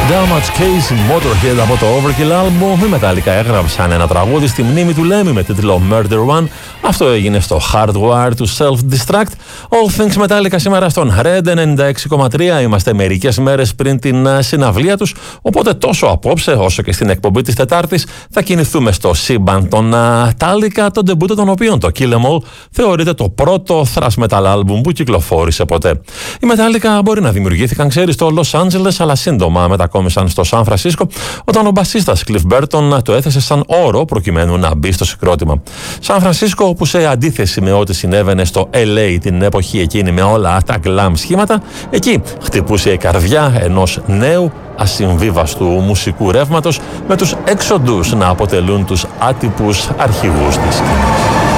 Damage Case, Motorhead από το Overkill album. Οι Metallica έγραψαν ένα τραγούδι στη μνήμη του Lemmy με τίτλο Murder One. Αυτό έγινε στο Hardwire to Self-Destruct. All Things Metallica σήμερα στον Red 96,3. Είμαστε μερικές μέρες πριν την συναυλία τους, οπότε τόσο απόψε όσο και στην εκπομπή της Τετάρτης θα κινηθούμε στο σύμπαν των Metallica, τον ντεμπούτο των οποίων, το Kill 'Em All, θεωρείται το πρώτο thrash metal album που κυκλοφόρησε ποτέ. Οι Metallica μπορεί να δημιουργήθηκαν, ξέρεις, στο Los Angeles, αλλά σύντομα μετακόμισαν στο Σαν Φρανσίσκο, όταν ο μπασίστας Cliff Burton το έθεσε σαν όρο προκειμένου να μπει στο συγκρότημα. Σαν Φρανσίσκο, που σε αντίθεση με ό,τι συνέβαινε στο LA την εποχή εκείνη με όλα τα glam σχήματα, εκεί χτυπούσε η καρδιά ενός νέου ασυμβίβαστου μουσικού ρεύματος, με τους έξοντους να αποτελούν τους άτυπους αρχηγούς της.